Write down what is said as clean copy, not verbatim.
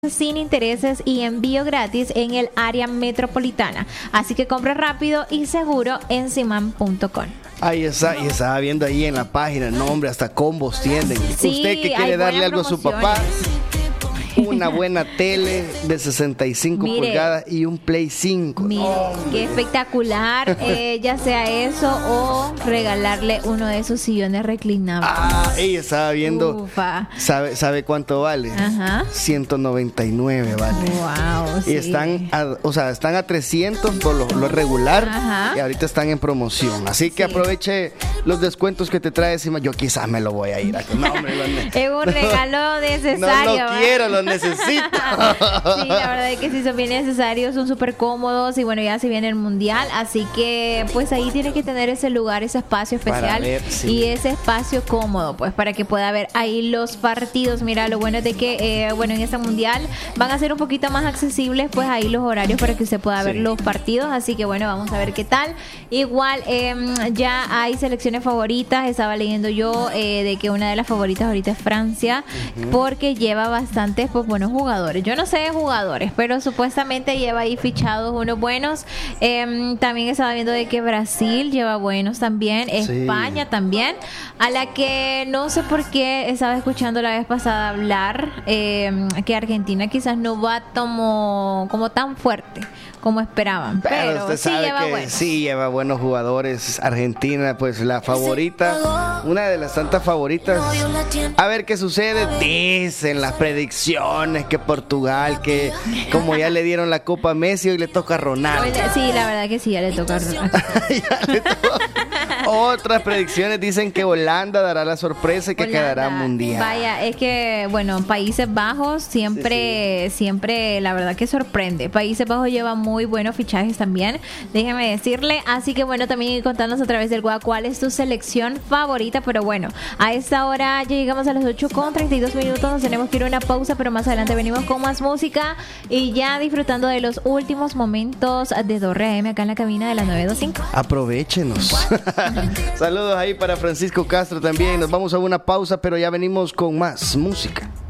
sin intereses y envío gratis en el área metropolitana. Así que compre rápido y seguro en simán.com. Ahí está, y estaba viendo ahí en la página, no hombre, hasta combos tienden. Sí, usted que quiere darle algo a su papá, una buena tele de 65 pulgadas y un Play 5. Mire, qué espectacular, ya sea eso o regalarle uno de esos sillones reclinables. Ella estaba viendo. Ufa. ¿Sabe cuánto vale? Ajá. 199 vale. Wow, Y sí. están a 300 por lo regular. Ajá. Y ahorita están en promoción. Así que Sí. aproveche los descuentos que te trae encima. Yo quizás me lo voy a ir a... No, hombre, Es un regalo necesario. No lo quiero, lo necesito. Sí, la verdad es que sí son bien necesarios, son súper cómodos y bueno, ya se viene el mundial, así que pues ahí tiene que tener ese lugar, ese espacio especial Para ver, sí. y ese espacio cómodo, pues para que pueda ver ahí los partidos. Mira, lo bueno es de que bueno, en este mundial van a ser un poquito más accesibles pues ahí los horarios para que usted pueda ver los partidos, así que bueno, vamos a ver qué tal. Igual ya hay selecciones favoritas, estaba leyendo yo de que una de las favoritas ahorita es Francia, porque lleva bastantes pues buenos jugadores. Yo no sé de jugadores, pero supuestamente lleva ahí fichados unos buenos. También estaba viendo de que Brasil lleva buenos también, España también, a la que no sé por qué estaba escuchando la vez pasada hablar que Argentina quizás no va como tan fuerte como esperaban, pero usted sí sabe lleva que buenos. sí lleva buenos jugadores. Argentina, pues la favorita, una de las tantas favoritas. A ver qué sucede. Dicen las predicciones que Portugal, que como ya le dieron la Copa a Messi, hoy le toca a Ronaldo. Sí, la verdad que sí, ya le toca. Ya le toca. Otras predicciones dicen que Holanda dará la sorpresa y que quedará mundial. Vaya, es que bueno, Países Bajos siempre la verdad que sorprende. Países Bajos lleva muy buenos fichajes también, déjeme decirle. Así que bueno, también contanos a través del WhatsApp cuál es tu selección favorita. Pero bueno, a esta hora ya llegamos a las 8:32. Nos tenemos que ir a una pausa, pero más adelante venimos con más música y ya disfrutando de los últimos momentos de Dorre AM acá en la cabina de la 925. Aprovéchenos. Saludos ahí para Francisco Castro también. Nos vamos a una pausa, pero ya venimos con más música.